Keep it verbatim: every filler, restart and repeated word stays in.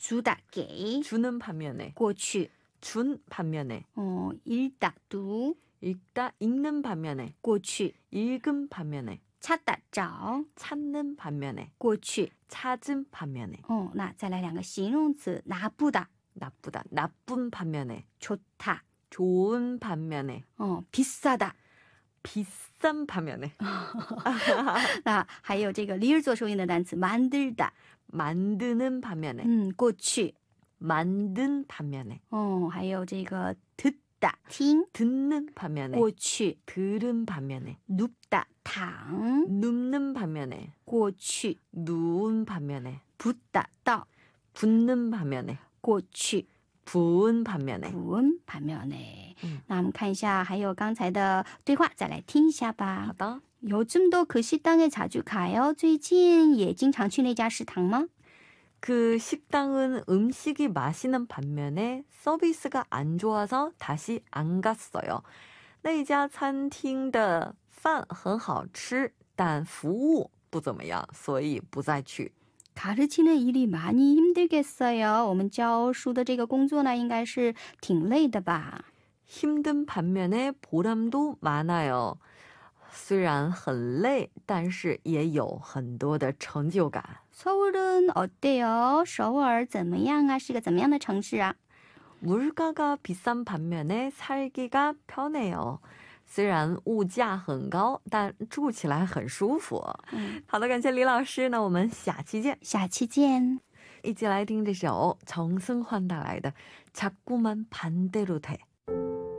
주다 给 주는 반면에 过去 준 반면에 어, 읽다 读 읽다 읽는 반면에 过去 읽은 반면에 찾다 找 찾는 반면에 过去 찾은 반면에 哦，那再来两个形容词 나쁘다 나쁘다 나쁜 반면에 좋다 좋은 반면에 어, 비싸다 비싼 반면에 那还有这个离儿做收音的单词 만들다 만드는 반면에 嗯，过去 만든 반면에 哦，还有这个 듣다 听 듣는 반면에 过去 들은 반면에 눕다 躺 눕는 반면에 过去 누운 반면에 붙다 到 붙는 반면에 过去 부은 반면에 不问盘面呢。 嗯那我们看一下，还有刚才的对话，再来听一下吧。 好的 요즘도 그 식당에 자주 가요? 最近也经常去那家食堂吗？ 그 식당은 음식이 맛있는 반면에 서비스가 안 좋아서 다시 안 갔어요. 那家餐厅的饭很好吃，但服务不怎么样，所以不再去。 가르치는 일이 많이 힘들겠어요. 我们教书的这个工作呢，应该是挺累的吧？ 힘든 반면에 보람도 많아요. 虽然很累，但是也有很多的成就感。 서울은 어때요? 首尔怎么样啊？是个怎么样的城市啊？ 물가가 비싼 반면에 살기가 편해요. 虽然物价很高，但住起来很舒服。好的，感谢李老师，那我们下期见。 下期见。 一起来听这首정승환带来的자꾸만 반대로 돼。